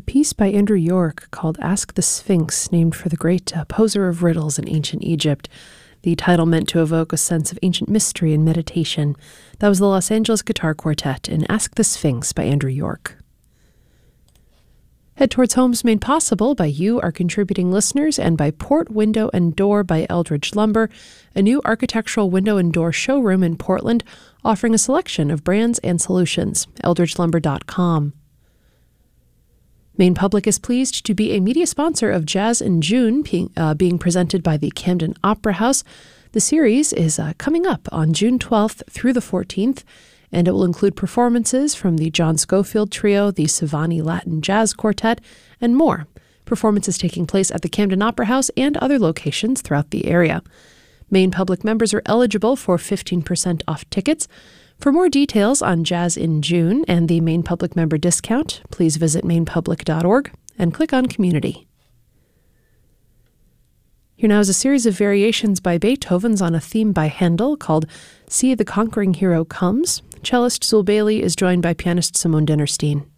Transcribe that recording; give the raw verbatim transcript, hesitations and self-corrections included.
piece by Andrew York called Ask the Sphinx, named for the great uh, poser of riddles in ancient Egypt. The title meant to evoke a sense of ancient mystery and meditation. That was the Los Angeles Guitar Quartet in Ask the Sphinx by Andrew York. Head Towards Home is made possible by you, our contributing listeners, and by Port Window and Door by Eldridge Lumber, a new architectural window and door showroom in Portland, offering a selection of brands and solutions. eldridge lumber dot com. Maine Public is pleased to be a media sponsor of Jazz in June, being, uh, being presented by the Camden Opera House. The series is uh, coming up on June twelfth through the fourteenth, and it will include performances from the John Schofield Trio, the Savani Latin Jazz Quartet, and more. Performances taking place at the Camden Opera House and other locations throughout the area. Maine Public members are eligible for fifteen percent off tickets. For more details on Jazz in June and the Maine Public member discount, please visit maine public dot org and click on Community. Here now is a series of variations by Beethoven's on a theme by Handel called See the Conquering Hero Comes. Cellist Zul Bailey is joined by pianist Simone Dinnerstein.